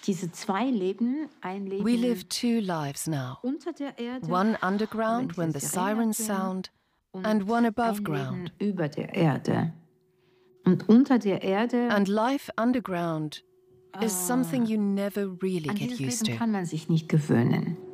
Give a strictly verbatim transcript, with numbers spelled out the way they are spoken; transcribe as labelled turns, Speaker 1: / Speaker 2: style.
Speaker 1: diese zwei Leben, ein Leben
Speaker 2: We live two lives now.
Speaker 1: unter der Erde,
Speaker 2: One underground when the sirens sound, and one above ground.
Speaker 1: Über der Erde. Und unter der Erde.
Speaker 2: And life underground is something you never really
Speaker 1: An
Speaker 2: get
Speaker 1: dieses
Speaker 2: used
Speaker 1: Leben
Speaker 2: to.
Speaker 1: kann man sich nicht gewöhnen.